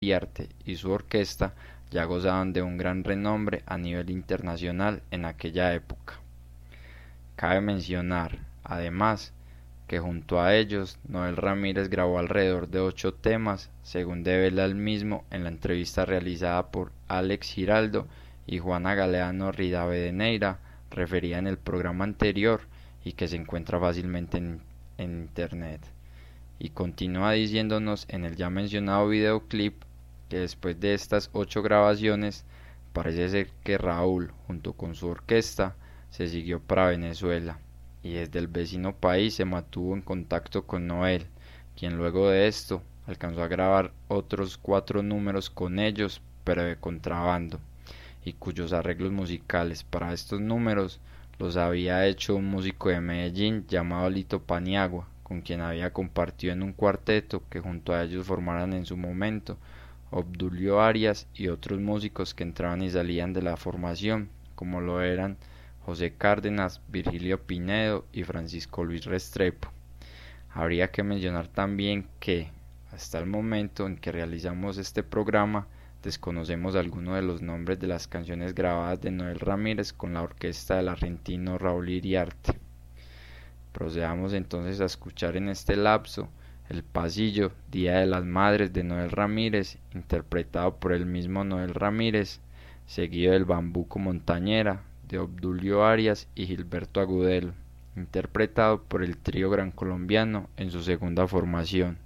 Iriarte y su orquesta ya gozaban de un gran renombre a nivel internacional en aquella época. Cabe mencionar, además, que junto a ellos Noel Ramírez grabó alrededor de 8 temas, según devela él mismo en la entrevista realizada por Alex Giraldo y Juana Galeano Ridaveneira, referida en el programa anterior y que se encuentra fácilmente en internet. Y continúa diciéndonos en el ya mencionado videoclip que después de estas 8 grabaciones, parece ser que Raúl, junto con su orquesta, se siguió para Venezuela y desde el vecino país se mantuvo en contacto con Noel, quien luego de esto alcanzó a grabar otros 4 números con ellos, pero de contrabando, y cuyos arreglos musicales para estos números los había hecho un músico de Medellín llamado Lito Paniagua, con quien había compartido en un cuarteto que junto a ellos formaran en su momento Obdulio Arias y otros músicos que entraban y salían de la formación, como lo eran José Cárdenas, Virgilio Pinedo y Francisco Luis Restrepo. Habría que mencionar también que, hasta el momento en que realizamos este programa, desconocemos algunos de los nombres de las canciones grabadas de Noel Ramírez con la orquesta del argentino Raúl Iriarte. Procedamos entonces a escuchar en este lapso El Pasillo, Día de las Madres de Noel Ramírez, interpretado por el mismo Noel Ramírez, seguido del Bambuco Montañera, de Obdulio Arias y Gilberto Agudelo, interpretado por el trío Gran Colombiano en su segunda formación.